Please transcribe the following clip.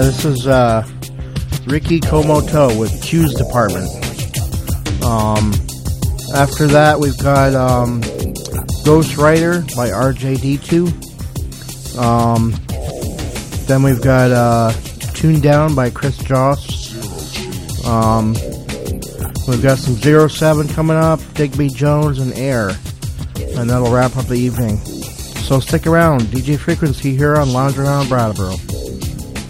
This is Ricky Komoto with Q's Department. After that, we've got Ghost Rider by RJD2. Then we've got Tuned Down by Chris Joss. We've got some 07 coming up, Digby Jones and Air. And that'll wrap up the evening. So stick around. DJ Frequency here on Lounge Around Brattleboro.